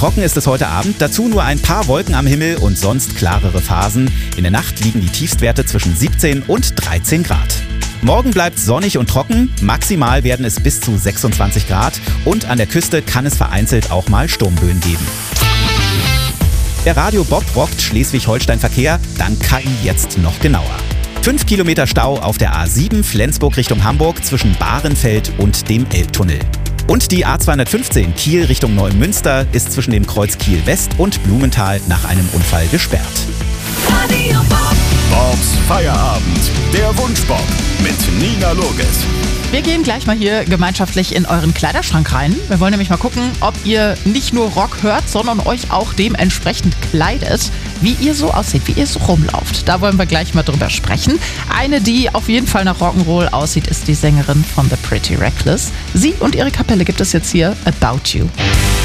Trocken ist es heute Abend, dazu nur ein paar Wolken am Himmel und sonst klarere Phasen. In der Nacht liegen die Tiefstwerte zwischen 17 und 13 Grad. Morgen bleibt sonnig und trocken, maximal werden es bis zu 26 Grad und an der Küste kann es vereinzelt auch mal Sturmböen geben. Der Radio Bob rockt Schleswig-Holstein-Verkehr, dann kann jetzt noch genauer. 5 Kilometer Stau auf der A7 Flensburg Richtung Hamburg zwischen Bahrenfeld und dem Elbtunnel. Und die A215 Kiel Richtung Neumünster ist zwischen dem Kreuz Kiel West und Blumenthal nach einem Unfall gesperrt. Radio Bob. Bobs Feierabend, der Wunschbob mit Nina Loges. Wir gehen gleich mal hier gemeinschaftlich in euren Kleiderschrank rein. Wir wollen nämlich mal gucken, ob ihr nicht nur Rock hört, sondern euch auch dementsprechend kleidet, wie ihr so aussieht, wie ihr so rumlauft. Da wollen wir gleich mal drüber sprechen. Eine, die auf jeden Fall nach Rock'n'Roll aussieht, ist die Sängerin von The Pretty Reckless. Sie und ihre Kapelle gibt es jetzt hier, About You.